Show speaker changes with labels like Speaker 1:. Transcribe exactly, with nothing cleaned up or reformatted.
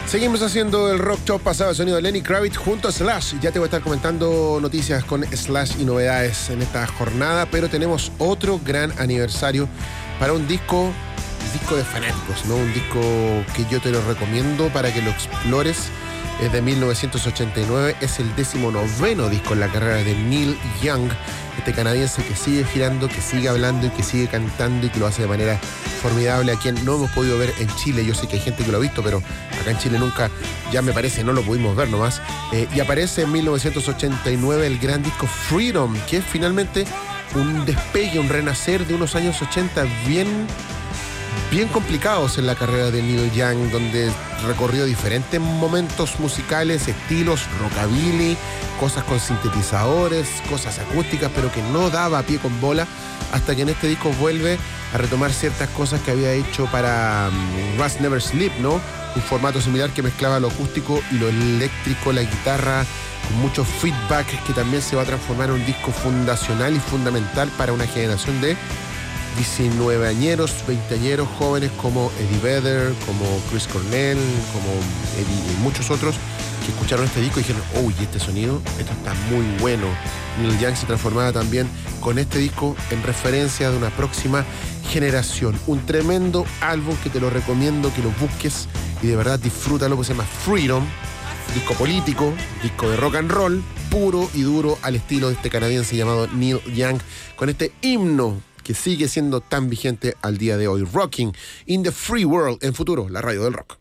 Speaker 1: Seguimos haciendo el Rock Show pasado, el sonido de Lenny Kravitz junto a Slash. Ya te voy a estar comentando noticias con Slash y novedades en esta jornada, pero tenemos otro gran aniversario para un disco, un disco de fanáticos, ¿no? Un disco que yo te lo recomiendo para que lo explores. Es de mil novecientos ochenta y nueve, es el decimonoveno disco en la carrera de Neil Young, este canadiense que sigue girando, que sigue hablando y que sigue cantando y que lo hace de manera formidable, a quien no hemos podido ver en Chile. Yo sé que hay gente que lo ha visto, pero acá en Chile nunca, ya me parece, no lo pudimos ver nomás. Eh, y aparece en mil novecientos ochenta y nueve el gran disco Freedom, que es finalmente un despegue, un renacer de unos años ochenta bien... bien complicados en la carrera de Neil Young, donde recorrió diferentes momentos musicales, estilos, rockabilly, cosas con sintetizadores, cosas acústicas, pero que no daba pie con bola, hasta que en este disco vuelve a retomar ciertas cosas que había hecho para um, Rust Never Sleep, ¿no? Un formato similar que mezclaba lo acústico y lo eléctrico, la guitarra, con mucho feedback, que también se va a transformar en un disco fundacional y fundamental para una generación de diecinueveañeros, veinteañeros jóvenes como Eddie Vedder, como Chris Cornell, como Eddie y muchos otros que escucharon este disco y dijeron, uy, este sonido, esto está muy bueno. Neil Young se transformaba también con este disco en referencia de una próxima generación. Un tremendo álbum que te lo recomiendo que lo busques y de verdad disfrútalo, porque se llama Freedom, disco político, disco de rock and roll, puro y duro al estilo de este canadiense llamado Neil Young, con este himno que sigue siendo tan vigente al día de hoy. Rocking in the Free World, en Futuro, la radio del rock.